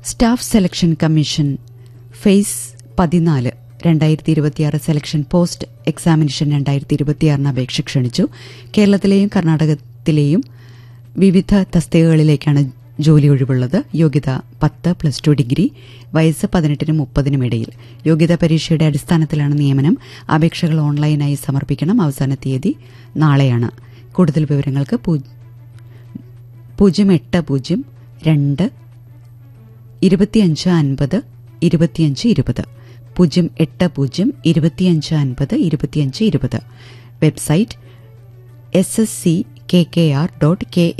Staff selection commission face 14 2026 selection post examination 2026 അപേക്ഷ ക്ഷണിച്ചു. കേരളത്തിലെയും കർണാടകത്തിലെയും വിവിധ തസ്തികകളിലേക്കാണ് ജോലി ഒഴിവുള്ളത്. യോഗ്യത 10+2 ഡിഗ്രി. വയസ്സ് 18-നും 30-നും ഇടയിൽ. യോഗ്യതാ പരീക്ഷയുടെ അടിസ്ഥാനത്തിലാണ് നിയമനം. അപേക്ഷകൾ ഓൺലൈനായി സമർപ്പിക്കണം. അവസാന തീയതി നാളെയാണ്. കൂടുതൽ വിവരങ്ങൾക്ക് 0802 2550 2520 080 2550 2520. Website ssckr.k